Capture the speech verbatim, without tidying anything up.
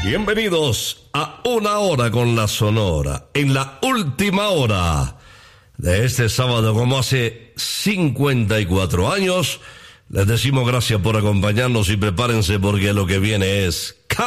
Bienvenidos a Una Hora con la Sonora, en la última hora de este sábado, como hace cincuenta y cuatro años. Les decimos gracias por acompañarnos y prepárense porque lo que viene es